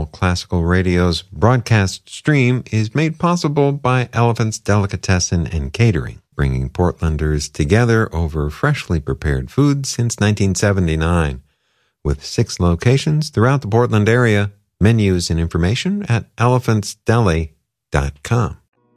All Classical Radio's broadcast stream is made possible by Elephant's Delicatessen and Catering, bringing Portlanders together over freshly prepared food since 1979. With 6 locations throughout the Portland area, menus and information at elephantsdeli.com.